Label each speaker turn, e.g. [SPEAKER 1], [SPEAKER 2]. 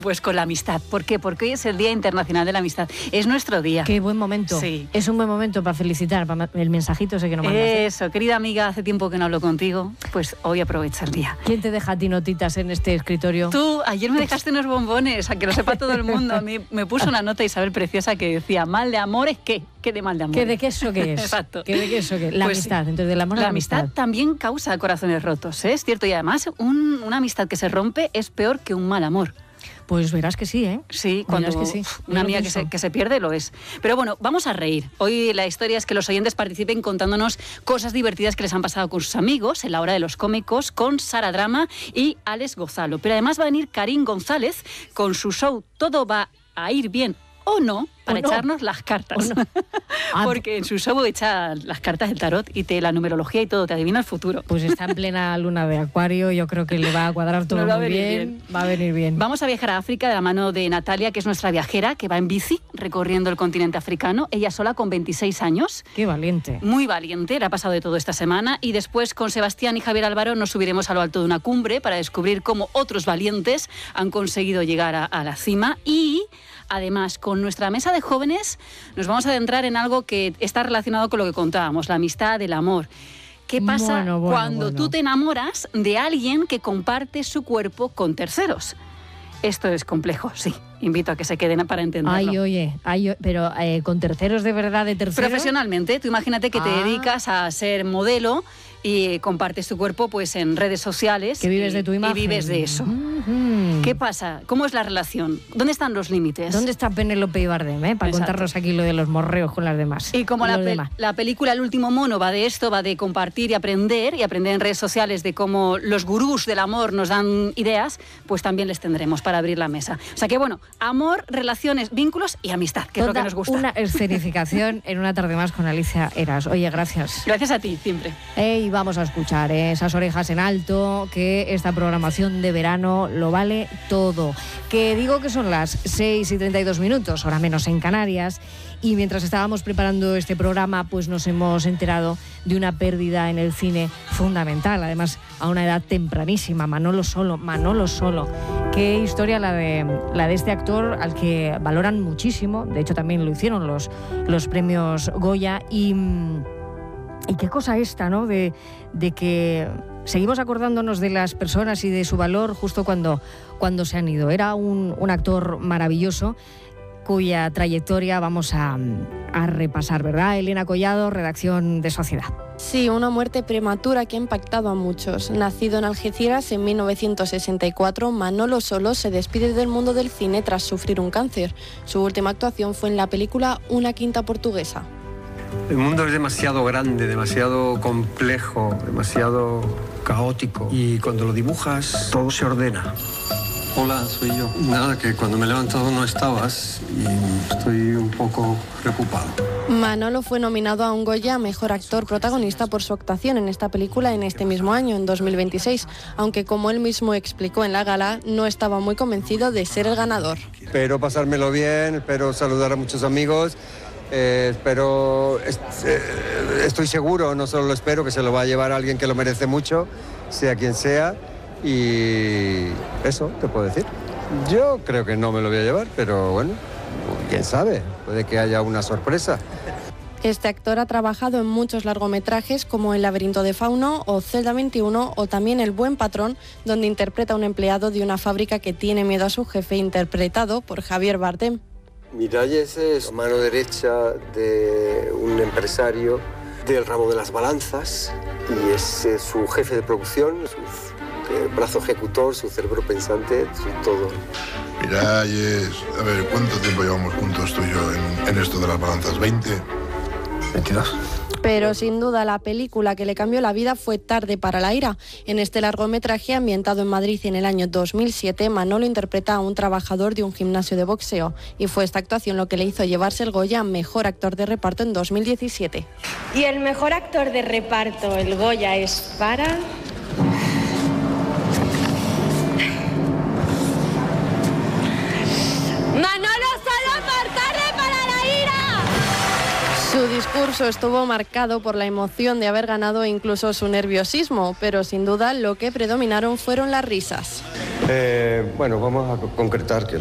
[SPEAKER 1] Pues con la amistad. ¿Por qué? Porque hoy es el Día Internacional de la Amistad. Es nuestro día.
[SPEAKER 2] Qué buen momento.
[SPEAKER 1] Sí.
[SPEAKER 2] Es un buen momento para felicitar, para el mensajito ese que nos mandas.
[SPEAKER 1] Eso, querida amiga, hace tiempo que no hablo contigo, pues hoy aprovecha el día.
[SPEAKER 2] ¿Quién te deja a ti notitas en este escritorio?
[SPEAKER 1] Tú, ayer me dejaste unos bombones, a que lo sepa todo el mundo. A mí me puso una nota Isabel preciosa que decía, mal de amores, ¿qué? ¿Qué de mal de amores?
[SPEAKER 2] ¿Qué de queso qué es?
[SPEAKER 1] Exacto.
[SPEAKER 2] ¿Qué de queso qué es? La
[SPEAKER 1] Pues
[SPEAKER 2] amistad,
[SPEAKER 1] sí.
[SPEAKER 2] entonces del amor a
[SPEAKER 1] La
[SPEAKER 2] la
[SPEAKER 1] amistad también causa corazones rotos, ¿eh? Es cierto, y además una amistad que se rompe es peor que un mal amor.
[SPEAKER 2] Pues verás que sí, ¿eh?
[SPEAKER 1] Sí, cuando
[SPEAKER 2] que sí.
[SPEAKER 1] una amiga que se pierde lo es. Pero bueno, vamos a reír. Hoy la historia es que los oyentes participen contándonos cosas divertidas que les han pasado con sus amigos en la hora de los cómicos, con Sara Drama y Alex Gozalo. Pero además va a venir Karim González con su show Todo va a ir bien o no, para echarnos las cartas.
[SPEAKER 2] No.
[SPEAKER 1] Porque en su show echa las cartas del tarot y la numerología y todo, te adivina el futuro.
[SPEAKER 2] Pues está en plena luna de Acuario, yo creo que le va a cuadrar todo muy bien. Va a venir bien.
[SPEAKER 1] Vamos a viajar a África de la mano de Natalia, que es nuestra viajera, que va en bici recorriendo el continente africano, ella sola con 26 años.
[SPEAKER 2] Qué valiente.
[SPEAKER 1] Muy valiente, le ha pasado de todo esta semana. Y después con Sebastián y Javier Álvaro nos subiremos a lo alto de una cumbre para descubrir cómo otros valientes han conseguido llegar a la cima. Y además, con nuestra mesa de jóvenes nos vamos a adentrar en algo que está relacionado con lo que contábamos, la amistad, el amor. ¿Qué pasa cuando tú te enamoras de alguien que comparte su cuerpo con terceros? Esto es complejo, sí. Invito a que se queden para entenderlo.
[SPEAKER 2] Ay, oye, pero con terceros de verdad, de terceros.
[SPEAKER 1] Profesionalmente, tú imagínate que te dedicas a ser modelo y compartes tu cuerpo pues en redes sociales.
[SPEAKER 2] Que vives de tu imagen.
[SPEAKER 1] Y vives de eso. ¿Qué pasa? ¿Cómo es la relación? ¿Dónde están los límites?
[SPEAKER 2] ¿Dónde está Penélope y Bardem, para contarnos aquí lo de los morreos con las demás?
[SPEAKER 1] Y como la película El último mono va de esto, va de compartir y aprender en redes sociales de cómo los gurús del amor nos dan ideas, pues también les tendremos para abrir la mesa. O sea que bueno, amor, relaciones, vínculos y amistad, que es lo que nos gusta.
[SPEAKER 2] Una escenificación en una tarde más con Alicia Eras. Oye, gracias.
[SPEAKER 1] Gracias a ti, siempre.
[SPEAKER 2] Y vamos a escuchar esas orejas en alto, que esta programación de verano lo vale todo. Que digo que son las 6:32, hora menos en Canarias, y mientras estábamos preparando este programa, pues nos hemos enterado de una pérdida en el cine fundamental, además a una edad tempranísima, Manolo Solo. Qué historia la de este actor al que valoran muchísimo, de hecho también lo hicieron los premios Goya, y qué cosa esta, ¿no? De que seguimos acordándonos de las personas y de su valor justo cuando se han ido. Era un actor maravilloso cuya trayectoria vamos a repasar, ¿verdad? Elena Collado, redacción de Sociedad.
[SPEAKER 3] Sí, una muerte prematura que ha impactado a muchos. Nacido en Algeciras en 1964, Manolo Solo se despide del mundo del cine tras sufrir un cáncer. Su última actuación fue en la película Una quinta portuguesa.
[SPEAKER 4] El mundo es demasiado grande, demasiado complejo, demasiado caótico. Y cuando lo dibujas, todo se ordena.
[SPEAKER 5] Hola, soy yo. Nada, que cuando me he levantado no estabas y estoy un poco preocupado.
[SPEAKER 3] Manolo fue nominado a un Goya a Mejor Actor Protagonista por su actuación en esta película en este mismo año, en 2026, aunque como él mismo explicó en la gala, no estaba muy convencido de ser el ganador.
[SPEAKER 4] Espero pasármelo bien, espero saludar a muchos amigos, estoy seguro, no solo lo espero, que se lo va a llevar a alguien que lo merece mucho, sea quien sea. Y eso te puedo decir. Yo creo que no me lo voy a llevar, pero bueno, quién sabe, puede que haya una sorpresa.
[SPEAKER 3] Este actor ha trabajado en muchos largometrajes como El laberinto de Fauno o Celda 21 o también El buen patrón, donde interpreta a un empleado de una fábrica que tiene miedo a su jefe, interpretado por Javier Bardem.
[SPEAKER 4] Miralles es mano derecha de un empresario del ramo de las balanzas y es su jefe de producción, brazo ejecutor, su cerebro pensante, su todo.
[SPEAKER 6] Miralles, a ver, ¿cuánto tiempo llevamos juntos tú y yo en esto de las balanzas? ¿20?
[SPEAKER 4] 22.
[SPEAKER 3] Pero sin duda la película que le cambió la vida fue Tarde para la ira. En este largometraje, ambientado en Madrid en el año 2007, Manolo interpreta a un trabajador de un gimnasio de boxeo. Y fue esta actuación lo que le hizo llevarse el Goya a Mejor Actor de Reparto en 2017.
[SPEAKER 7] Y el Mejor Actor de Reparto, el Goya, es para... ¡Manolo Solo por Tarde para la ira!
[SPEAKER 3] Su discurso estuvo marcado por la emoción de haber ganado e incluso su nerviosismo, pero sin duda lo que predominaron fueron las risas.
[SPEAKER 4] Bueno, vamos a concretar que